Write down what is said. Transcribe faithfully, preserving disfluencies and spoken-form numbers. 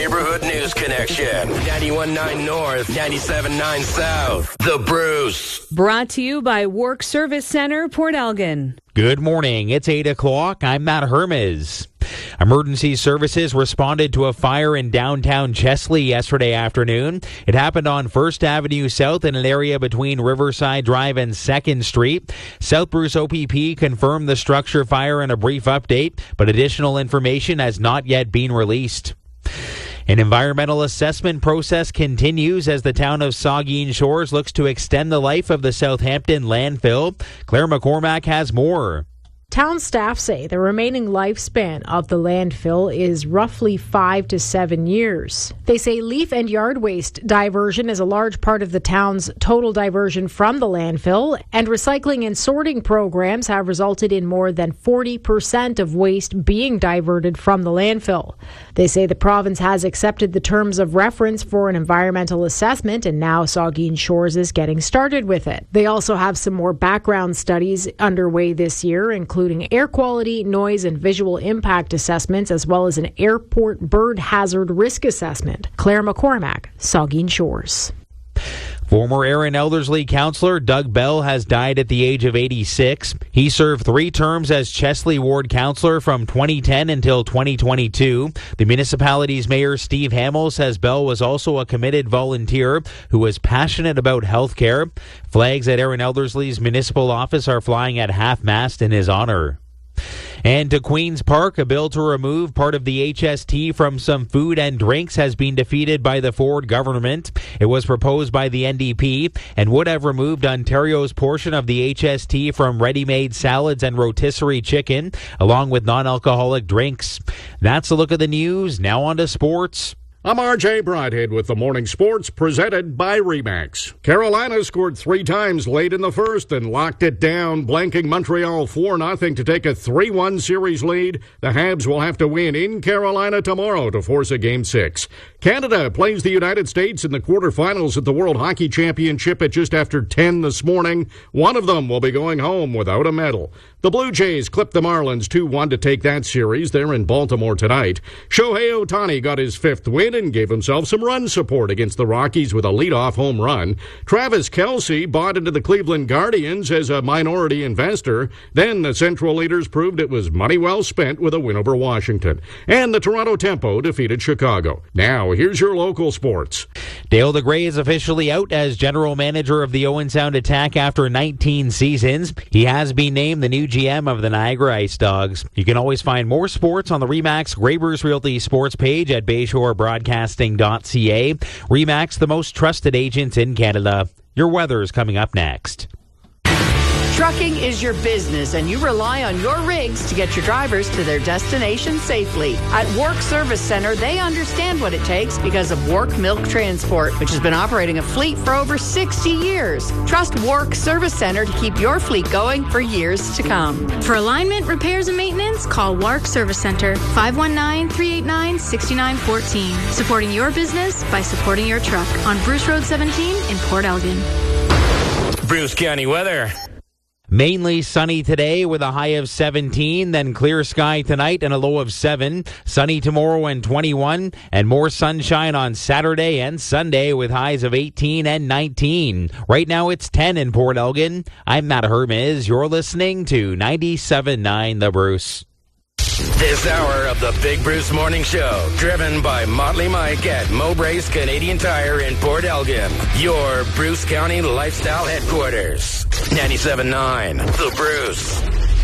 Neighborhood News Connection. ninety-one point nine North, ninety-seven point nine South. The Bruce. Brought to you by Work Service Center, Port Elgin. Good morning. It's eight o'clock. I'm Matt Hermes. Emergency services responded to a fire in downtown Chesley yesterday afternoon. It happened on First Avenue South in an area between Riverside Drive and second Street. South Bruce O P P confirmed the structure fire in a brief update, but additional information has not yet been released. An environmental assessment process continues as the town of Saugeen Shores looks to extend the life of the Southampton landfill. Claire McCormack has more. Town staff say the remaining lifespan of the landfill is roughly five to seven years. They say leaf and yard waste diversion is a large part of the town's total diversion from the landfill, and recycling and sorting programs have resulted in more than forty percent of waste being diverted from the landfill. They say the province has accepted the terms of reference for an environmental assessment, and now Saugeen Shores is getting started with it. They also have some more background studies underway this year, including including air quality, noise, and visual impact assessments, as well as an airport bird hazard risk assessment. Claire McCormack, Saugeen Shores. Former Erin Elderslie councillor Doug Bell has died at the age of eighty-six. He served three terms as Chesley Ward councillor from twenty ten until twenty twenty-two. The municipality's mayor Steve Hamill says Bell was also a committed volunteer who was passionate about health care. Flags at Erin Elderslie's municipal office are flying at half-mast in his honor. And to Queen's Park, a bill to remove part of the H S T from some food and drinks has been defeated by the Ford government. It was proposed by the N D P and would have removed Ontario's portion of the H S T from ready-made salads and rotisserie chicken, along with non-alcoholic drinks. That's a look at the news. Now on to sports. I'm R J Broadhead with the Morning Sports presented by Remax. Carolina scored three times late in the first and locked it down, blanking Montreal four nothing to take a three one series lead. The Habs will have to win in Carolina tomorrow to force a Game six. Canada plays the United States in the quarterfinals at the World Hockey Championship at just after ten this morning. One of them will be going home without a medal. The Blue Jays clipped the Marlins two one to take that series. They're in Baltimore tonight. Shohei Ohtani got his fifth win and gave himself some run support against the Rockies with a leadoff home run. Travis Kelce bought into the Cleveland Guardians as a minority investor. Then the Central leaders proved it was money well spent with a win over Washington. And the Toronto Tempo defeated Chicago. Now, here's your local sports. Dale DeGray is officially out as general manager of the Owen Sound Attack after nineteen seasons. He has been named the new G M of the Niagara Ice Dogs. You can always find more sports on the Remax Graybers Realty sports page at bayshore broadcasting dot c a. Remax, the most trusted agents in Canada. Your weather is coming up next. Trucking is your business, and you rely on your rigs to get your drivers to their destination safely. At Work Service Center, they understand what it takes because of Work Milk Transport, which has been operating a fleet for over sixty years. Trust Work Service Center to keep your fleet going for years to come. For alignment, repairs, and maintenance, call Work Service Center, five one nine, three eight nine, six nine one four. Supporting your business by supporting your truck on Bruce Road seventeen in Port Elgin. Bruce County weather. Mainly sunny today with a high of seventeen, then clear sky tonight and a low of seven. Sunny tomorrow and twenty-one, and more sunshine on Saturday and Sunday with highs of eighteen and nineteen. Right now it's ten in Port Elgin. I'm Matt Hermes. You're listening to ninety-seven point nine The Bruce. This hour of the Big Bruce Morning Show, driven by Motley Mike at Mowbray's Canadian Tire in Port Elgin, your Bruce County lifestyle headquarters. ninety-seven point nine The Bruce.